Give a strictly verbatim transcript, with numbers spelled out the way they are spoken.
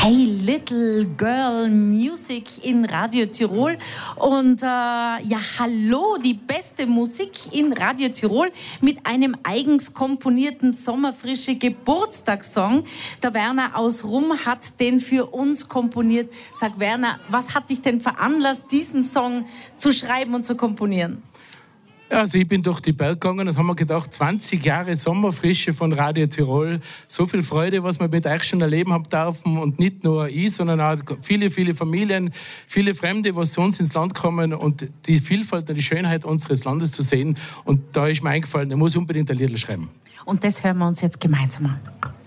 Hey Little Girl Music in Radio Tirol. Und äh, ja, hallo, die beste Musik in Radio Tirol mit einem eigens komponierten sommerfrische Geburtstagssong. Der Werner aus Rum hat den für uns komponiert. Sag Werner, was hat dich denn veranlasst, diesen Song zu schreiben und zu komponieren? Also ich bin durch die Berge gegangen und habe mir gedacht, zwanzig Jahre Sommerfrische von Radio Tirol, so viel Freude, was wir mit euch schon erleben haben dürfen und nicht nur ich, sondern auch viele, viele Familien, viele Fremde, was zu uns ins Land kommen und die Vielfalt und die Schönheit unseres Landes zu sehen. Und da ist mir eingefallen, er muss unbedingt ein Lied schreiben. Und das hören wir uns jetzt gemeinsam an.